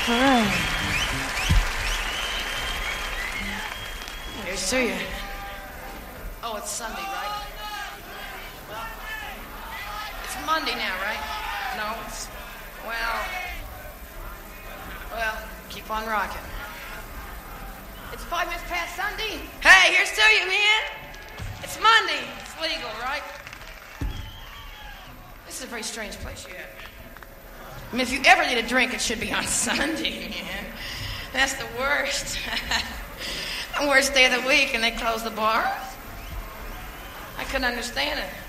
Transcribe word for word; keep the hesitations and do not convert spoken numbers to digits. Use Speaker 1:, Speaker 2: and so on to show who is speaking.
Speaker 1: All right.
Speaker 2: Here's to you. Oh, it's Sunday, right? Well, it's Monday now, right? No, it's, well, well, keep on rocking. It's five minutes past Sunday. Hey, here's to you, man. It's Monday. It's legal, right? This is a very strange place you have. I mean, if you ever need a drink, it should be on Sunday, man. That's the worst. The worst day of the week, and they close the bar. I couldn't understand it.